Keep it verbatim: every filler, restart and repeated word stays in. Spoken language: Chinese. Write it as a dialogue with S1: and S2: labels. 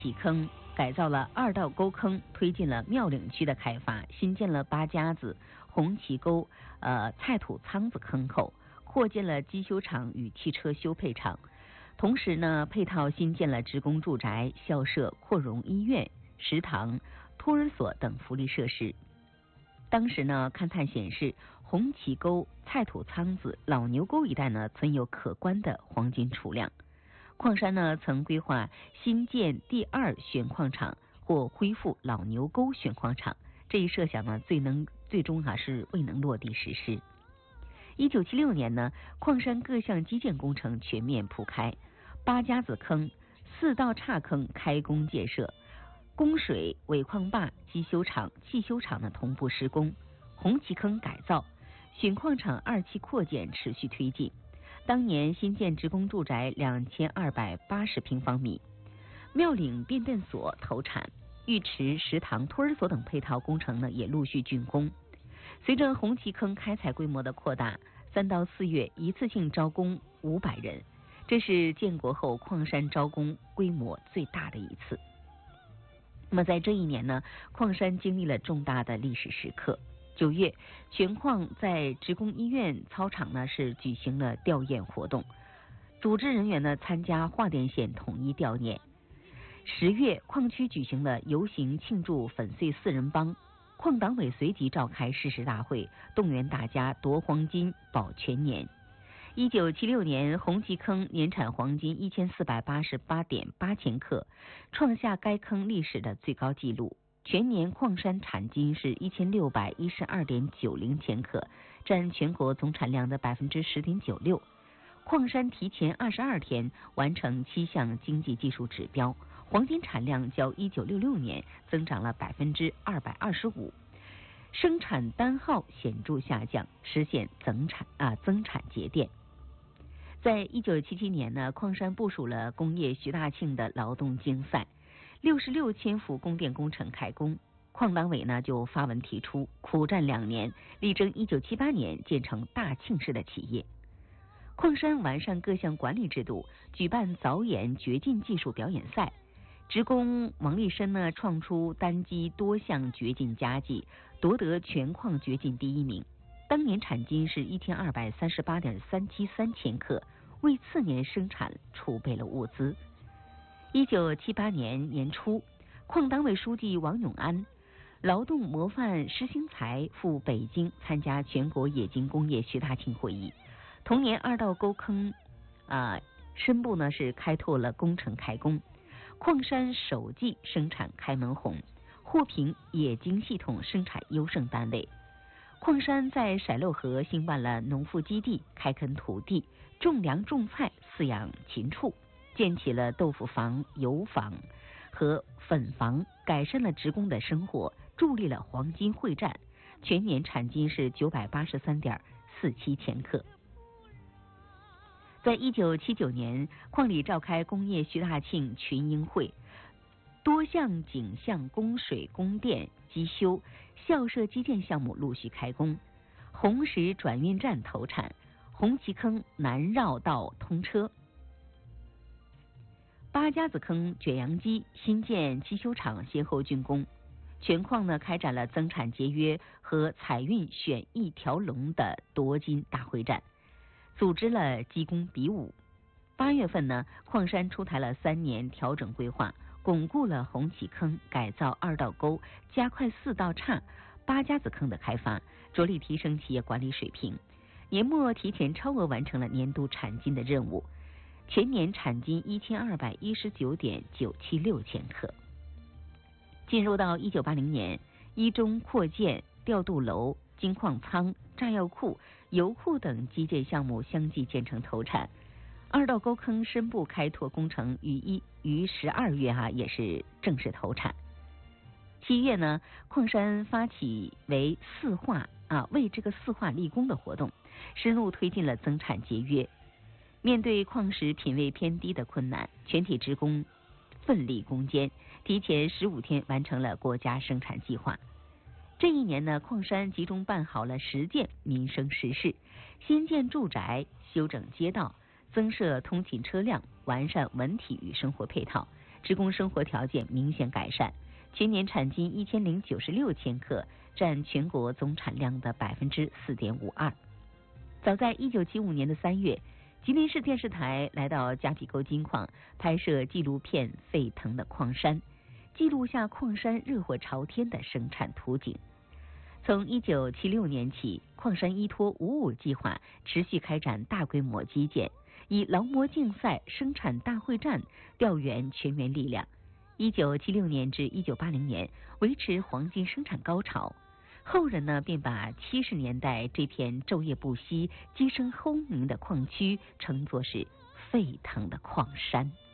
S1: 起坑改造了二道沟坑，推进了庙岭区的开发，新建了八家子、红旗沟、呃菜土仓子坑口，扩建了机修厂与汽车修配厂。同时呢，配套新建了职工住宅、校舍、扩容医院、食堂、托儿所等福利设施。当时呢，勘探显示，红旗沟、菜土仓子、老牛沟一带呢，存有可观的黄金储量。矿山呢，曾规划新建第二选矿场或恢复老牛沟选矿场，这一设想呢，最能最终啊是未能落地实施。一九七六年呢，矿山各项基建工程全面铺开，八家子坑、四道岔坑开工建设，供水、尾矿坝、机修厂、汽修厂的同步施工，红旗坑改造、选矿场二期扩建持续推进。当年新建职工住宅两千二百八十平方米，庙岭变电所投产，浴池、食堂、托儿所等配套工程呢也陆续竣工。随着红旗坑开采规模的扩大，三到四月一次性招工五百人，这是建国后矿山招工规模最大的一次。那么在这一年呢，矿山经历了重大的历史时刻。九月，全矿在职工医院操场呢是举行了吊唁活动，组织人员呢参加华甸县统一吊唁。十月，矿区举行了游行庆祝粉碎四人帮，矿党委随即召开誓师大会，动员大家夺黄金保全年。一九七六年，红旗坑年产黄金一千四百八十八点八千克，创下该坑历史的最高纪录。全年矿山产金是一千六百一十二点九零千克，占全国总产量的百分之十点九六。矿山提前二十二天完成七项经济技术指标，黄金产量较一九六六年增长了百分之二百二十五，生产单号显著下降，实现增产啊增产节电。在一九七七年呢，矿山部署了工业徐大庆的劳动竞赛。六十六千伏供电工程开工，矿党委呢就发文提出，苦战两年，力争一九七八年建成大庆市的企业。矿山完善各项管理制度，举办凿眼掘进技术表演赛。职工王立申呢创出单击多项掘进佳绩，夺得全矿掘进第一名。当年产金是一千二百三十八点三七三千克，为次年生产储备了物资。一九七八年年初，矿党委书记王永安、劳动模范施兴才赴北京参加全国冶金工业徐大庆会议。同年，二道沟坑啊深部呢是开拓了工程开工，矿山首季生产开门红，获评冶金系统生产优胜单位。矿山在骰漏河兴办了农副基地，开垦土地，种粮种菜，饲养禽畜，建起了豆腐房、油坊和粉房，改善了职工的生活，助力了黄金会战。全年产金是九百八十三点四七千克。在一九七九年，矿里召开工业徐大庆群英会，多项井项供水、供电、机修、校舍基建项目陆续开工，红石转运站投产，红旗坑南绕道通车。八家子坑卷扬机、新建机修厂先后竣工，全矿呢开展了增产节约和采运选一条龙的夺金大会战，组织了技工比武。八月份呢，矿山出台了三年调整规划，巩固了红旗坑，改造二道沟，加快四道岔、八家子坑的开发，着力提升企业管理水平。年末提前超额完成了年度产金的任务。全年产金一千二百一十九点九七六千克。进入到一九八零年，一中扩建、调度楼、金矿仓、炸药库、油库等基建项目相继建成投产。二道沟坑深部开拓工程于一于十二月哈、啊、也是正式投产。七月呢，矿山发起为四化啊为这个四化立功的活动，深入推进了增产节约。面对矿石品位偏低的困难，全体职工奋力攻坚，提前十五天完成了国家生产计划。这一年呢，矿山集中办好了十件民生实事，新建住宅、修整街道、增设通勤车辆、完善文体与生活配套， 职工生活条件明显改善，全年产金一千零九十六千克，占全国总产量的百分之四点五二。早在一九七五年的三月，吉林市电视台来到夹皮沟金矿拍摄纪录片《沸腾的矿山》，记录下矿山热火朝天的生产图景。从一九七六年起，矿山依托五五计划持续开展大规模基建，以劳模竞赛、生产大会战调援全员力量。一九七六年至一九八零年维持黄金生产高潮，后人呢便把七十年代这片昼夜不息、鸡声轰鸣的矿区称作是沸腾的矿山。